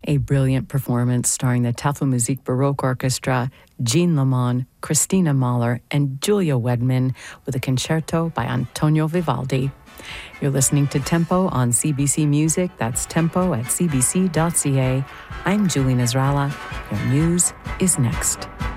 A brilliant performance starring the Tafelmusik Baroque Orchestra, Jean Lamont, Christina Mahler, and Julia Wedman with a concerto by Antonio Vivaldi. You're listening to Tempo on CBC Music. That's tempo at cbc.ca. I'm Julie Nasrallah. Your news is next.